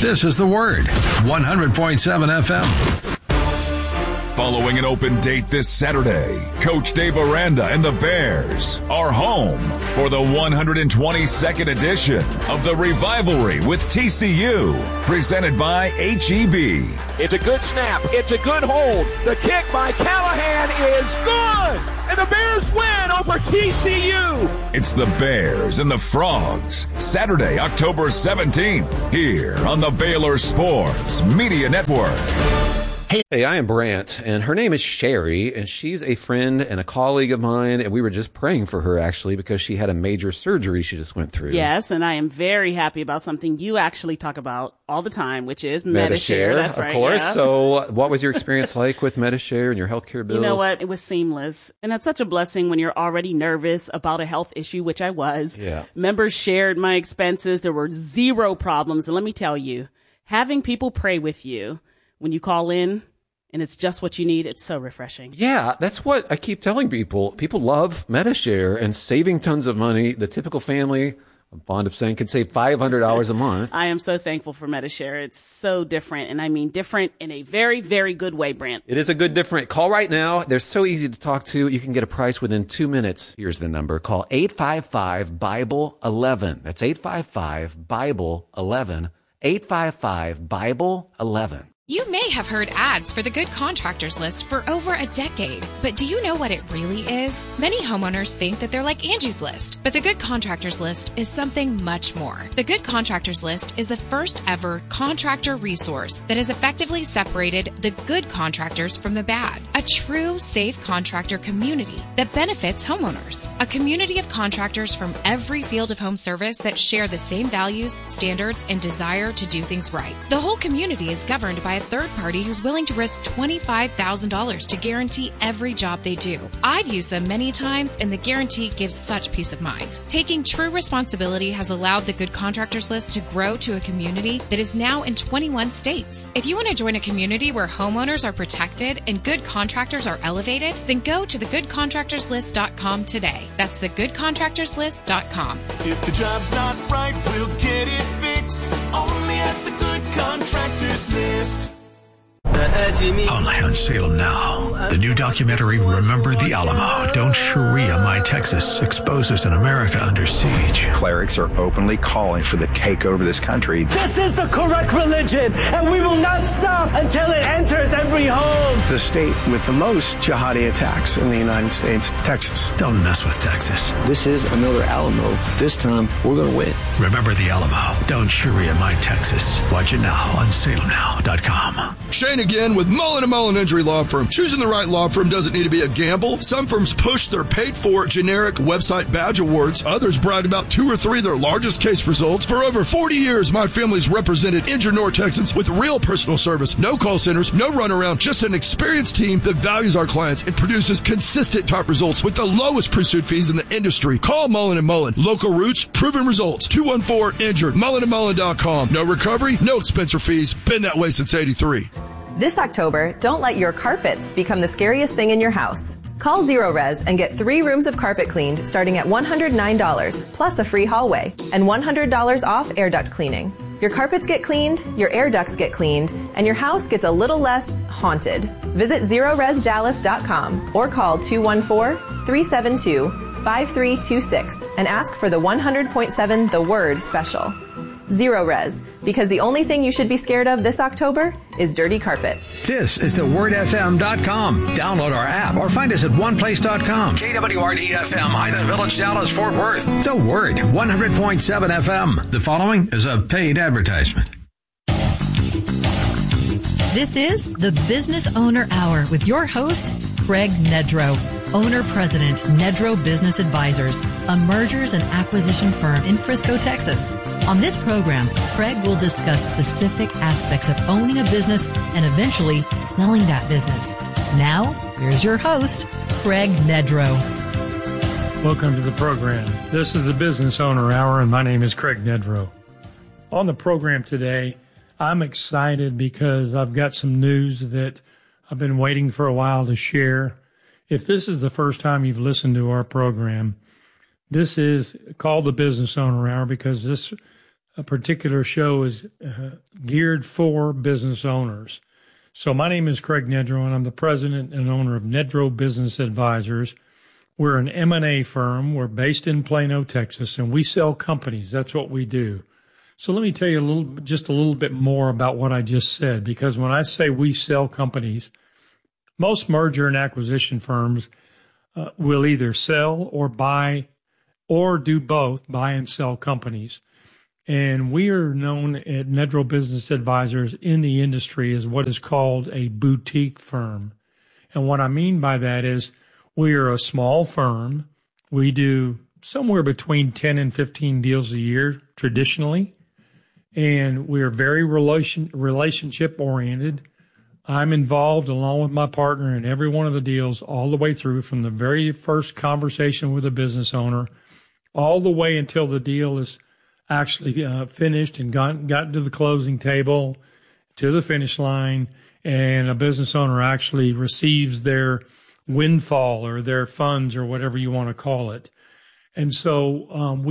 This is The Word, 100.7 FM. Following an open date this Saturday, Coach Dave Aranda and the Bears are home for the 122nd edition of the Revivalry with TCU, presented by HEB. It's a good snap. It's a good hold. The kick by Callahan is good. And the Bears win over TCU. It's the Bears and the Frogs, Saturday, October 17th, here on the Baylor Sports Media Network. Hey, I am Brant, and her name is Sherry, and she's a friend and a colleague of mine, and we were just praying for her, actually, because she had a major surgery she just went through. Yes, and I am very happy about something you actually talk about all the time, which is Medi-Share. That's right, of course. Yeah. So what was your experience like with Medi-Share and your healthcare bills? You know what? It was seamless, and that's such a blessing when you're already nervous about a health issue, which I was. Yeah. Members shared my expenses. There were zero problems, and let me tell you, having people pray with you when you call in, and it's just what you need, it's so refreshing. Yeah, that's what I keep telling people. People love Medi-Share and saving tons of money. The typical family, I'm fond of saying, could save $500 a month. I am so thankful for Medi-Share. It's so different, and I mean different in a very, very good way, Brant. It is a good different. Call right now. They're so easy to talk to. You can get a price within 2 minutes. Here's the number. Call 855-BIBLE-11. That's 855-BIBLE-11. 855-BIBLE-11. You may have heard ads for the Good Contractors List for over a decade, but do you know what it really is? Many homeowners think that they're like Angie's List, but the Good Contractors List is something much more. The Good Contractors List is the first ever contractor resource that has effectively separated the good contractors from the bad. A true safe contractor community that benefits homeowners. A community of contractors from every field of home service that share the same values, standards, and desire to do things right. The whole community is governed by a third party who's willing to risk $25,000 to guarantee every job they do. I've used them many times, and the guarantee gives such peace of mind. Taking true responsibility has allowed the Good Contractors List to grow to a community that is now in 21 states. If you want to join a community where homeowners are protected and good contractors are elevated, then go to thegoodcontractorslist.com today. That's thegoodcontractorslist.com. If the job's not right, we'll get it fixed. Only at the Good Contractors List. Only on Salem Now. The new documentary, Remember the Alamo. Don't Sharia My Texas, exposes an America under siege. Clerics are openly calling for the takeover of this country. This is the correct religion, and we will not stop until it enters every home. The state with the most jihadi attacks in the United States, Texas. Don't mess with Texas. This is another Alamo. This time, we're going to win. Remember the Alamo. Don't Sharia My Texas. Watch it now on salemnow.com. Shane again with Mullen & Mullen Injury Law Firm. Choosing the right law firm doesn't need to be a gamble. Some firms push their paid-for generic website badge awards. Others brag about 2 or 3 of their largest case results. For over 40 years, my family's represented injured North Texans with real personal service. No call centers, no runaround, just an experienced team that values our clients and produces consistent top results with the lowest pre-suit fees in the industry. Call Mullen & Mullen. Local roots, proven results. 214-INJURED. MullenandMullen.com. No recovery, no expense or fees. Been that way since 83. This October, don't let your carpets become the scariest thing in your house. Call Zero Res and get 3 rooms of carpet cleaned starting at $109, plus a free hallway, and $100 off air duct cleaning. Your carpets get cleaned, your air ducts get cleaned, and your house gets a little less haunted. Visit ZeroResDallas.com or call 214-372-5326 and ask for the 100.7 The Word special. Zero Res, because the only thing you should be scared of this October is dirty carpet. This is thewordfm.com. Download our app or find us at oneplace.com. KWRD-FM, Highland Village, Dallas, Fort Worth. The Word, 100.7 FM. The following is a paid advertisement. This is the Business Owner Hour with your host, Craig Nedrow, Owner-President, Nedrow Business Advisors, a mergers and acquisition firm in Frisco, Texas. On this program, Craig will discuss specific aspects of owning a business and eventually selling that business. Now, here's your host, Craig Nedrow. Welcome to the program. This is the Business Owner Hour, and my name is Craig Nedrow. On the program today, I'm excited because I've got some news that I've been waiting for a while to share. If this is the first time you've listened to our program, this is called the Business Owner Hour because this particular show is geared for business owners. So my name is Craig Nedrow, and I'm the president and owner of Nedrow Business Advisors. We're an M&A firm. We're based in Plano, Texas, and we sell companies. That's what we do. So let me tell you just a little bit more about what I just said, because when I say we sell companies, most merger and acquisition firms will either sell or buy or do both, buy and sell companies. And we are known at Nedrow Business Advisors in the industry as what is called a boutique firm. And what I mean by that is we are a small firm. We do somewhere between 10 and 15 deals a year traditionally. And we are very relationship oriented. I'm involved along with my partner in every one of the deals all the way through, from the very first conversation with a business owner all the way until the deal is actually finished and gotten to the closing table, to the finish line, and a business owner actually receives their windfall or their funds or whatever you want to call it. And so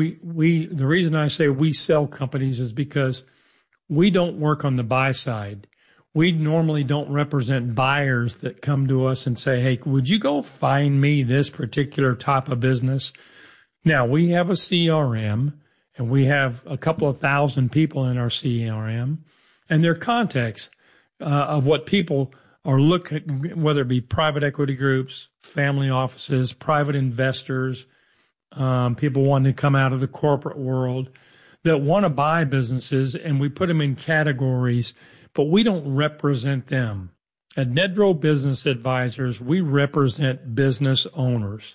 the reason I say we sell companies is because we don't work on the buy side. We normally don't represent buyers that come to us and say, hey, would you go find me this particular type of business? Now, we have a CRM, and we have a couple of thousand people in our CRM, and their contacts of what people are looking, whether it be private equity groups, family offices, private investors, people wanting to come out of the corporate world that want to buy businesses, and we put them in categories, but we don't represent them. At Nedrow Business Advisors, we represent business owners.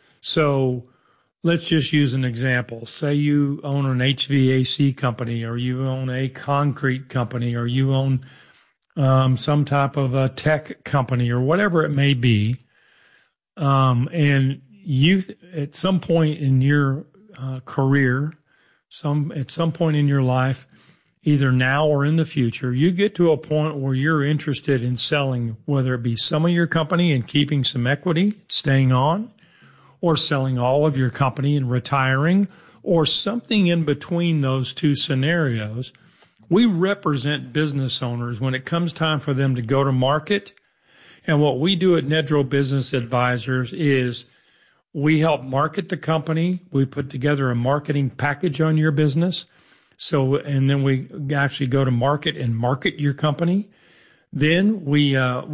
So let's just use an example. Say you own an HVAC company, or you own a concrete company, or you own some type of a tech company, or whatever it may be. And you, at some point in your career, at some point in your life, either now or in the future, you get to a point where you're interested in selling, whether it be some of your company and keeping some equity, staying on, or selling all of your company and retiring, or something in between those two scenarios. We represent business owners when it comes time for them to go to market. And what we do at Nedrow Business Advisors is we help market the company. We put together a marketing package on your business. And then we actually go to market and market your company. Then we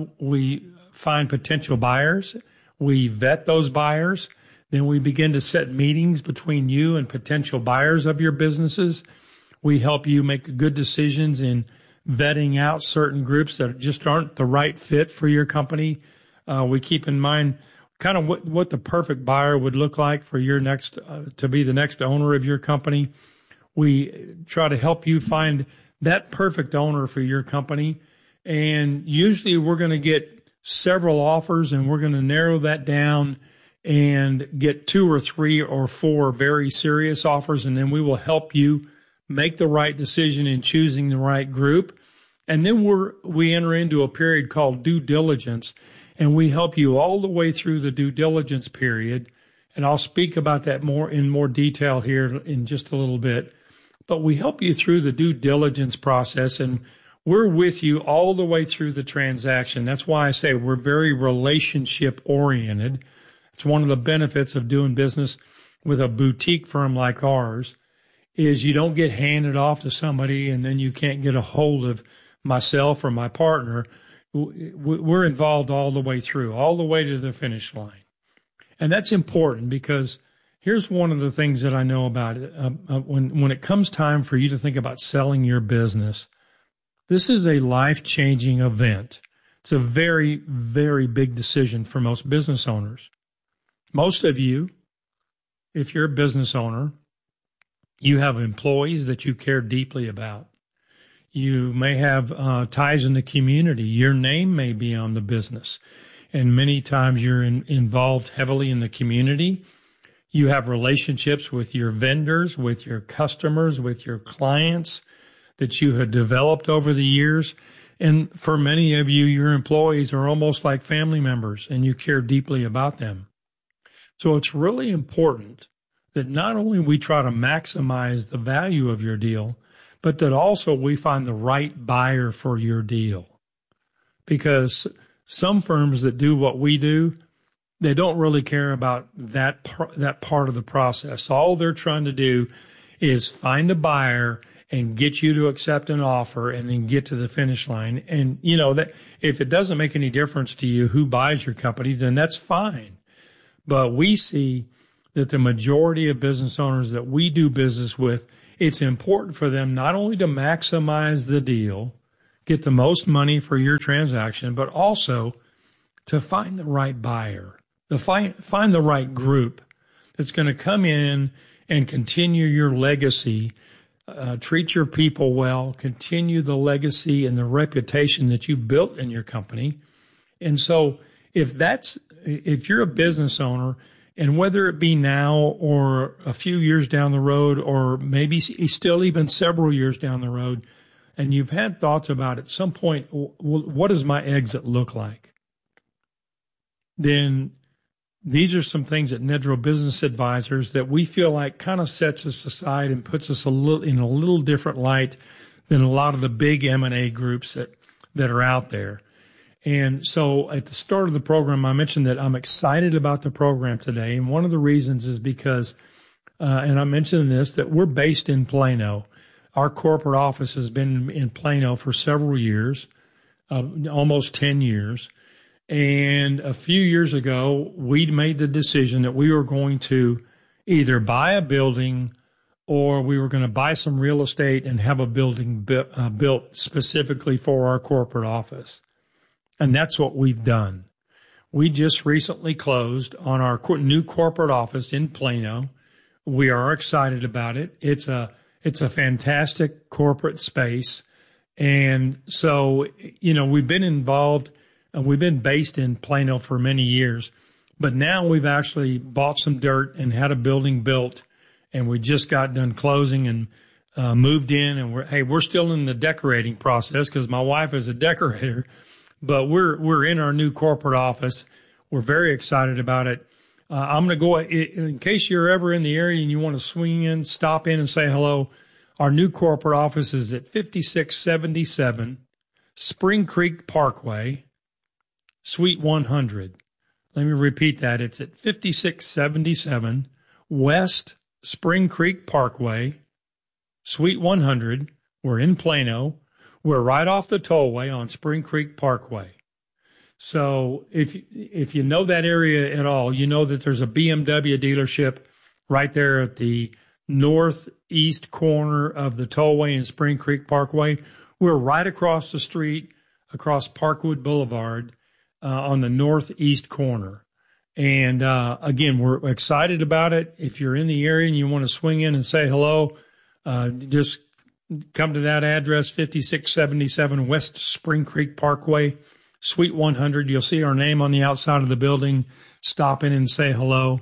find potential buyers. We vet those buyers. Then we begin to set meetings between you and potential buyers of your businesses. We help you make good decisions in vetting out certain groups that just aren't the right fit for your company. We keep in mind kind of what the perfect buyer would look like for your next to be the next owner of your company. We try to help you find that perfect owner for your company. And usually we're going to get several offers, and we're going to narrow that down and get 2 or 3 or 4 very serious offers. And then we will help you make the right decision in choosing the right group. And then we enter into a period called due diligence, and we help you all the way through the due diligence period. And I'll speak about that in more detail here in just a little bit. But we help you through the due diligence process, and we're with you all the way through the transaction. That's why I say we're very relationship oriented. It's one of the benefits of doing business with a boutique firm like ours is you don't get handed off to somebody and then you can't get a hold of myself or my partner. We're involved all the way through, all the way to the finish line. And that's important because here's one of the things that I know about it. When it comes time for you to think about selling your business, this is a life-changing event. It's a very, very big decision for most business owners. Most of you, if you're a business owner, you have employees that you care deeply about. You may have ties in the community. Your name may be on the business. And many times you're involved heavily in the community. You have relationships with your vendors, with your customers, with your clients that you have developed over the years. And for many of you, your employees are almost like family members, and you care deeply about them. So it's really important that not only we try to maximize the value of your deal, but that also we find the right buyer for your deal. Because some firms that do what we do, they don't really care about that part of the process. All they're trying to do is find a buyer and get you to accept an offer and then get to the finish line. And, you know, that if it doesn't make any difference to you who buys your company, then that's fine. But we see that the majority of business owners that we do business with, it's important for them not only to maximize the deal, get the most money for your transaction, but also to find the right buyer, to find the right group that's going to come in and continue your legacy, treat your people well, continue the legacy and the reputation that you've built in your company. And so if you're a business owner, and whether it be now or a few years down the road, or maybe still even several years down the road, and you've had thoughts about at some point, what does my exit look like? Then these are some things at Nedrow Business Advisors that we feel like kind of sets us aside and puts us in a little different light than a lot of the big M&A groups that are out there. And so at the start of the program, I mentioned that I'm excited about the program today. And one of the reasons is because, and I mentioned this, that we're based in Plano. Our corporate office has been in Plano for several years, almost 10 years. And a few years ago, we made the decision that we were going to either buy a building or we were going to buy some real estate and have a building built specifically for our corporate office. And that's what we've done. We just recently closed on our new corporate office in Plano. We are excited about it. It's a fantastic corporate space. And so, you know, we've been involved, we've been based in Plano for many years, but now we've actually bought some dirt and had a building built, and we just got done closing and moved in, and we're still in the decorating process because my wife is a decorator. But we're in our new corporate office. We're very excited about it. I'm going to go, in case you're ever in the area and you want to swing in, stop in and say hello. Our new corporate office is at 5677 Spring Creek Parkway, Suite 100. Let me repeat that. It's at 5677 West Spring Creek Parkway, Suite 100. We're in Plano. We're right off the tollway on Spring Creek Parkway. So if you know that area at all, you know that there's a BMW dealership right there at the northeast corner of the tollway in Spring Creek Parkway. We're right across the street, across Parkwood Boulevard, on the northeast corner. And again, we're excited about it. If you're in the area and you want to swing in and say hello, just come to that address, 5677 West Spring Creek Parkway, Suite 100. You'll see our name on the outside of the building. Stop in and say hello.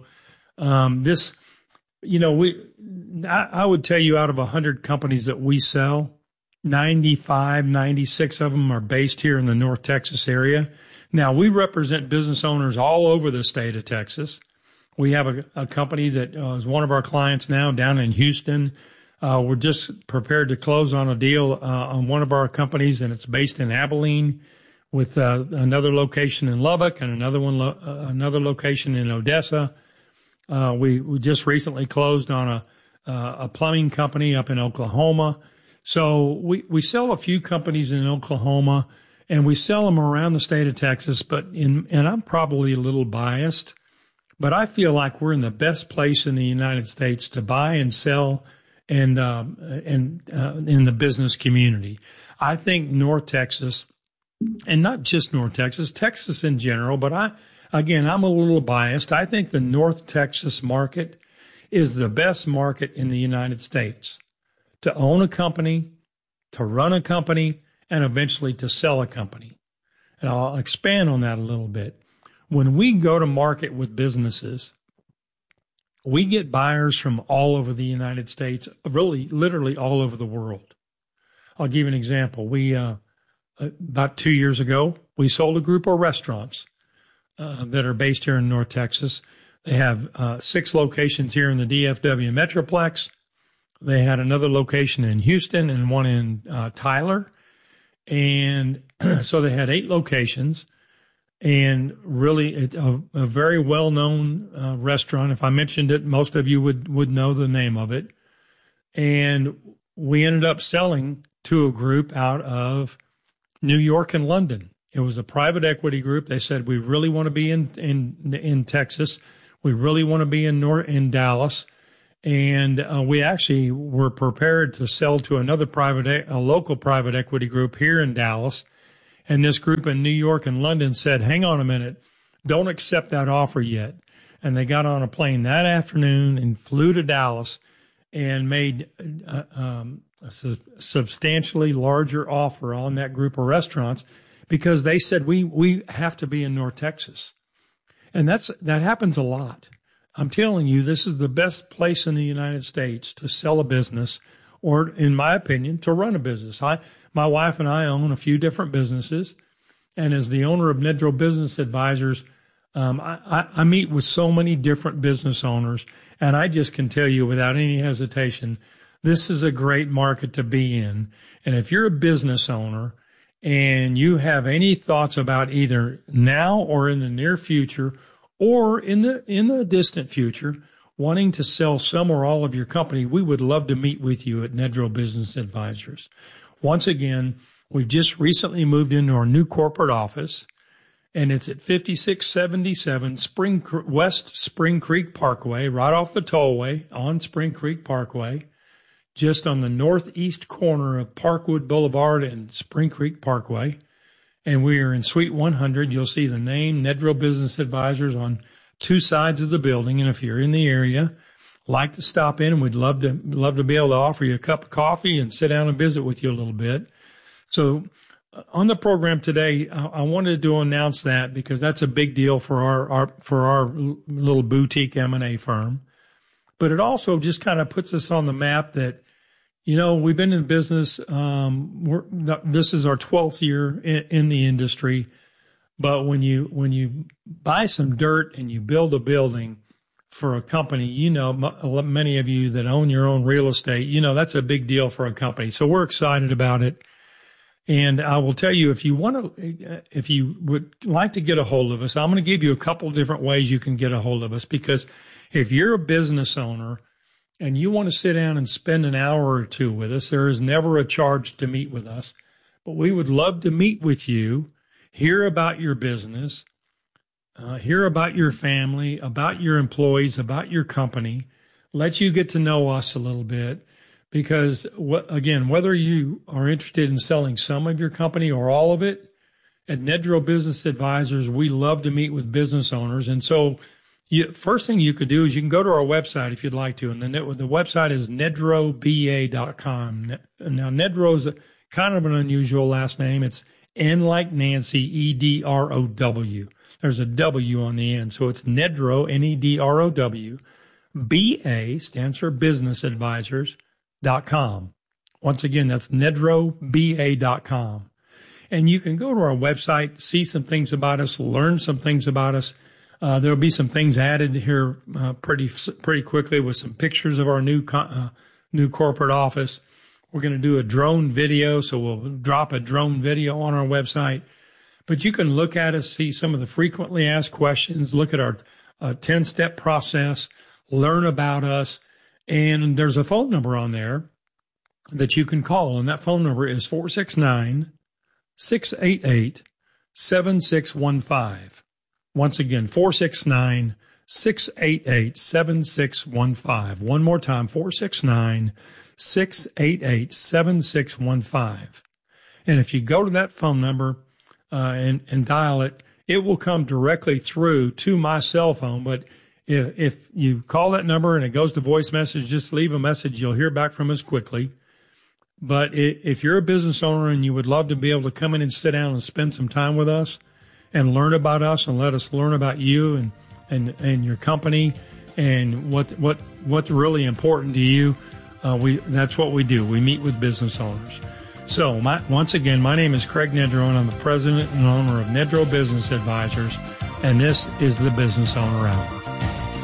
I would tell you out of 100 companies that we sell, 95, 96 of them are based here in the North Texas area. Now, we represent business owners all over the state of Texas. We have a company that is one of our clients now down in Houston. We're just prepared to close on a deal on one of our companies, and it's based in Abilene, with another location in Lubbock and another location in Odessa. We just recently closed on a plumbing company up in Oklahoma. So we sell a few companies in Oklahoma, and we sell them around the state of Texas. And I'm probably a little biased, but I feel like we're in the best place in the United States to buy and sell and in the business community. I think North Texas, and not just North Texas, Texas in general, but I'm a little biased. I think the North Texas market is the best market in the United States to own a company, to run a company, and eventually to sell a company. And I'll expand on that a little bit. When we go to market with businesses, we get buyers from all over the United States, really, literally all over the world. I'll give you an example. We, about 2 years ago, we sold a group of restaurants that are based here in North Texas. They have 6 locations here in the DFW Metroplex. They had another location in Houston and one in Tyler. And so they had 8 locations. And really a very well-known restaurant. If I mentioned it, most of you would know the name of it. And we ended up selling to a group out of New York and London. It was a private equity group. They said, we really want to be in Texas. We really want to be in Dallas. And we actually were prepared to sell to a local private equity group here in Dallas. And this group in New York and London said, hang on a minute, don't accept that offer yet. And they got on a plane that afternoon and flew to Dallas and made a substantially larger offer on that group of restaurants because they said, we have to be in North Texas. And that happens a lot. I'm telling you, this is the best place in the United States to sell a business or, in my opinion, to run a business. My wife and I own a few different businesses, and as the owner of Nedro Business Advisors, I meet with so many different business owners, and I just can tell you without any hesitation, this is a great market to be in. And if you're a business owner and you have any thoughts about either now or in the near future or in the distant future wanting to sell some or all of your company, we would love to meet with you at Nedro Business Advisors. Once again, we've just recently moved into our new corporate office, and it's at 5677 West Spring Creek Parkway, right off the tollway on Spring Creek Parkway, just on the northeast corner of Parkwood Boulevard and Spring Creek Parkway. And we are in Suite 100. You'll see the name Nedro Business Advisors on 2 sides of the building. And if you're in the area, like to stop in, and we'd love to be able to offer you a cup of coffee and sit down and visit with you a little bit. So on the program today, I wanted to announce that because that's a big deal for our little boutique M&A firm. But it also just kind of puts us on the map that, you know, we've been in business. This is our 12th year in the industry. But when you buy some dirt and you build a building for a company, you know, many of you that own your own real estate, you know, that's a big deal for a company. So we're excited about it. And I will tell you, if you would like to get a hold of us, I'm going to give you a couple of different ways you can get a hold of us, because if you're a business owner and you want to sit down and spend an hour or 2 with us, there is never a charge to meet with us, but we would love to meet with you, hear about your business, hear about your family, about your employees, about your company, let you get to know us a little bit. Because, again, whether you are interested in selling some of your company or all of it, at Nedro Business Advisors, we love to meet with business owners. And so first thing you could do is you can go to our website if you'd like to. And the website is nedroba.com. Now, Nedro is kind of an unusual last name. It's N like Nancy, EDROW. There's a W on the end. So it's Nedro, NEDROW. BA stands for Business Advisors.com. Once again, that's nedroba.com. And you can go to our website, see some things about us, learn some things about us. There'll be some things added here pretty quickly with some pictures of our new corporate office. We're going to do a drone video, so we'll drop a drone video on our website. But you can look at us, see some of the frequently asked questions, look at our 10-step process, learn about us. And there's a phone number on there that you can call, and that phone number is 469-688-7615. Once again, 469-688-7615. One more time, 469-688-7615. And if you go to that phone number and dial it, it will come directly through to my cell phone. But if you call that number and it goes to voice message, just leave a message. You'll hear back from us quickly. But if you're a business owner and you would love to be able to come in and sit down and spend some time with us and learn about us and let us learn about you and your company and what's really important to you, that's what we do. We meet with business owners. So once again, my name is Craig Nedro, and I'm the president and owner of Nedro Business Advisors, and this is the Business Owner Hour.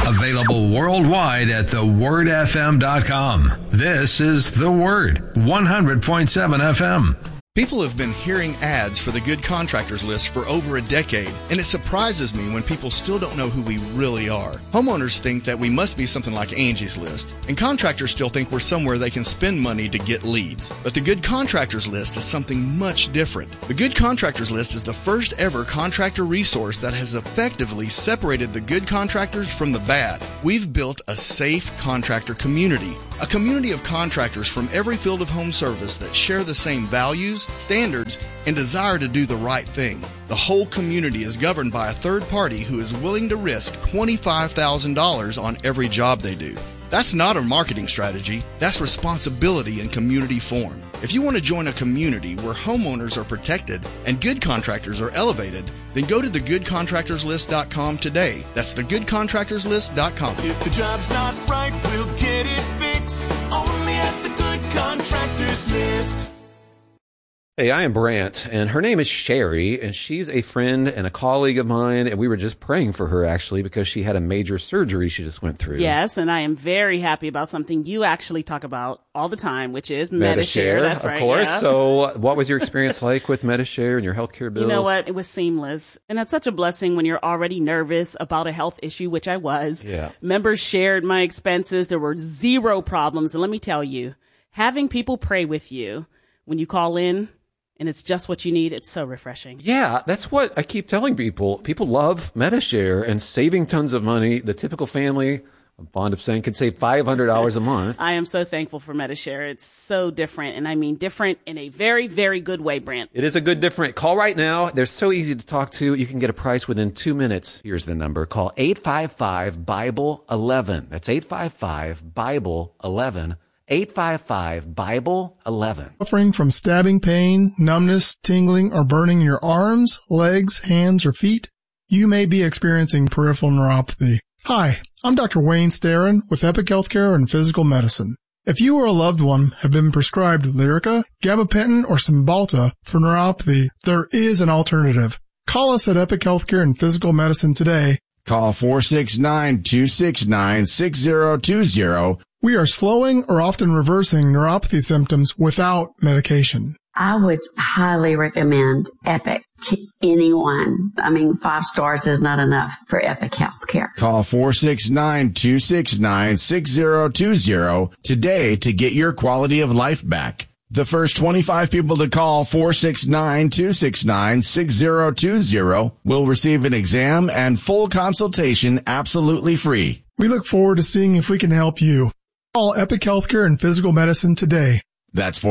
Available worldwide at thewordfm.com. This is The Word, 100.7 FM. People have been hearing ads for the Good Contractors List for over a decade, and it surprises me when people still don't know who we really are. Homeowners think that we must be something like Angie's List, and contractors still think we're somewhere they can spend money to get leads. But the Good Contractors List is something much different. The Good Contractors List is the first ever contractor resource that has effectively separated the good contractors from the bad. We've built a safe contractor community. A community of contractors from every field of home service that share the same values, standards, and desire to do the right thing. The whole community is governed by a third party who is willing to risk $25,000 on every job they do. That's not a marketing strategy. That's responsibility in community form. If you want to join a community where homeowners are protected and good contractors are elevated, then go to thegoodcontractorslist.com today. That's thegoodcontractorslist.com. If the job's not right, we'll get it fixed. Only at the Good Contractors List. Hey, I am Brant, and her name is Sherry, and she's a friend and a colleague of mine, and we were just praying for her, actually, because she had a major surgery she just went through. Yes, and I am very happy about something you actually talk about all the time, which is Medi-Share. That's right. Of course. Yeah. So what was your experience like with Medi-Share and your healthcare bills? You know what? It was seamless. And that's such a blessing when you're already nervous about a health issue, which I was. Yeah. Members shared my expenses. There were zero problems. And let me tell you, having people pray with you when you call in, and it's just what you need, it's so refreshing. Yeah, that's what I keep telling people. People love Medi-Share and saving tons of money. The typical family, I'm fond of saying, can save $500 a month. I am so thankful for Medi-Share. It's so different, and I mean different in a very, very good way, Brent. It is a good different. Call right now. They're so easy to talk to. You can get a price within 2 minutes. Here's the number. Call 855-BIBLE-11. That's 855-BIBLE-11. 855-BIBLE-11. Suffering from stabbing pain, numbness, tingling, or burning in your arms, legs, hands, or feet? You may be experiencing peripheral neuropathy. Hi, I'm Dr. Wayne Starrin with Epic Healthcare and Physical Medicine. If you or a loved one have been prescribed Lyrica, gabapentin, or Cymbalta for neuropathy, there is an alternative. Call us at Epic Healthcare and Physical Medicine today. Call 469-269-6020. We are slowing or often reversing neuropathy symptoms without medication. I would highly recommend Epic to anyone. I mean, 5 stars is not enough for Epic Healthcare. Call 469-269-6020 today to get your quality of life back. The first 25 people to call 469-269-6020 will receive an exam and full consultation absolutely free. We look forward to seeing if we can help you. Call Epic Healthcare and Physical Medicine today. That's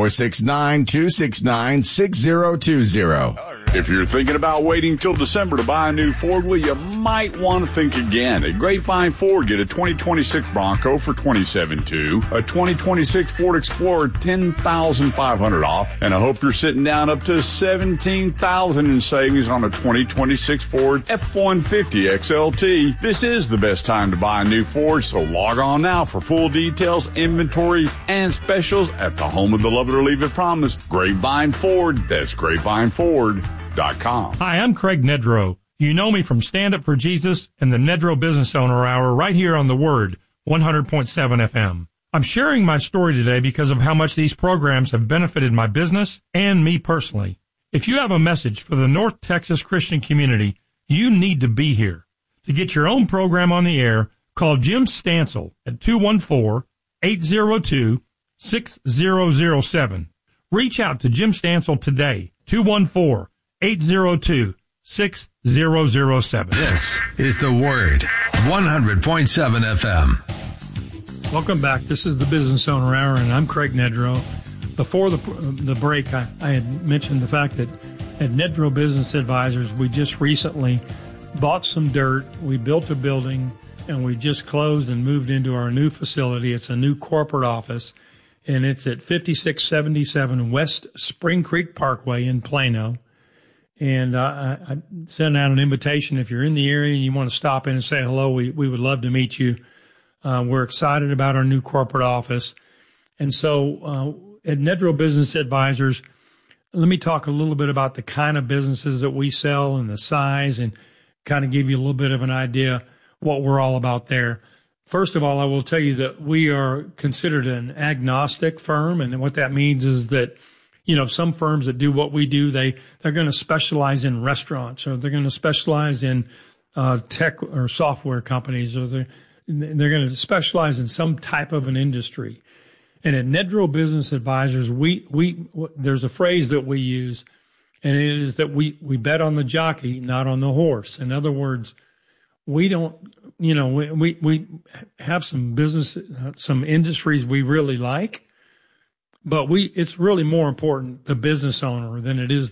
469-269-6020. If you're thinking about waiting till December to buy a new Ford, well, you might want to think again. At Grapevine Ford, get a 2026 Bronco for $27,200, a 2026 Ford Explorer $10,500 off, and I hope you're sitting down up to $17,000 in savings on a 2026 Ford F-150 XLT. This is the best time to buy a new Ford, so log on now for full details, inventory, and specials at the home of the Love It or Leave It promise, Grapevine Ford. That's GrapevineFord.com. Hi, I'm Craig Nedrow. You know me from Stand Up for Jesus and the Nedrow Business Owner Hour right here on The Word, 100.7 FM. I'm sharing my story today because of how much these programs have benefited my business and me personally. If you have a message for the North Texas Christian community, you need to be here. To get your own program on the air, call Jim Stansel at 214-802-6007. Reach out to Jim Stansel today, 214-802-6007. This is The Word, 100.7 FM. Welcome back. This is the Business Owner Hour, and I'm Craig Nedrow. Before the break, I had mentioned the fact that at Nedrow Business Advisors, we just recently bought some dirt, we built a building, and we just closed and moved into our new facility. It's a new corporate office, and it's at 5677 West Spring Creek Parkway in Plano. And I sent out an invitation. If you're in the area and you want to stop in and say hello, we would love to meet you. We're excited about our new corporate office. And so at Nedrow Business Advisors, let me talk a little bit about the kind of businesses that we sell and the size and kind of give you a little bit of an idea. what we're all about there. First of all, I will tell you that we are considered an agnostic firm, and what that means is that, you know, some firms that do what we do, they're going to specialize in restaurants, or they're going to specialize in tech or software companies, or they're going to specialize in some type of an industry. And at Nedrow Business Advisors, there's a phrase that we use, and it is that we bet on the jockey, not on the horse. In other words, we don't, you know, we have some industries we really like, but it's really more important, the business owner, than it is